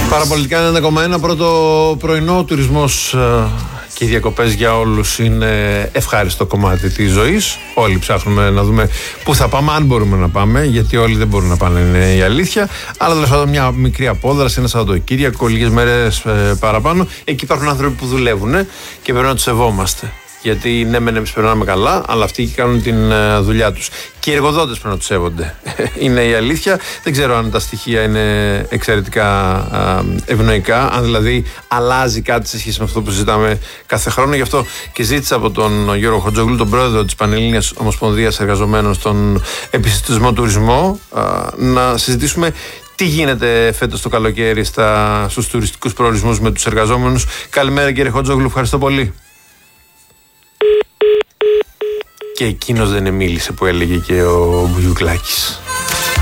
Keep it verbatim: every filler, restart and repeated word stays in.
Παραπολιτικά ενενήντα κόμμα ένα, πρώτο πρωινό. Ο τουρισμός και οι διακοπές για όλους είναι ευχάριστο κομμάτι της ζωής. Όλοι ψάχνουμε να δούμε πού θα πάμε, αν μπορούμε να πάμε, γιατί όλοι δεν μπορούν να πάνε, είναι η αλήθεια. Αλλά τέλος πάντων, μια μικρή απόδραση, ένα Σαββατοκύριακο, λίγες μέρες ε, παραπάνω. Εκεί υπάρχουν άνθρωποι που δουλεύουν ε, και πρέπει να τους σεβόμαστε. Γιατί ναι, μεν εμείς περνάμε καλά, αλλά αυτοί κάνουν την uh, δουλειά τους. Και οι εργοδότες πρέπει να τους σέβονται. Είναι η αλήθεια. Δεν ξέρω αν τα στοιχεία είναι εξαιρετικά uh, ευνοϊκά, αν δηλαδή αλλάζει κάτι σε σχέση με αυτό που συζητάμε κάθε χρόνο. Γι' αυτό και ζήτησα από τον Γιώργο Χατζόγλου, τον πρόεδρο της Πανελλήνιας Ομοσπονδίας Εργαζομένων στον επιστημισμό τουρισμό, uh, να συζητήσουμε τι γίνεται φέτος το καλοκαίρι στα, στους τουριστικούς προορισμούς με τους εργαζόμενους. Καλημέρα κύριε Χατζόγλου, ευχαριστώ πολύ. Και εκείνος δεν μίλησε που έλεγε και ο Μπουγιουκλάκης.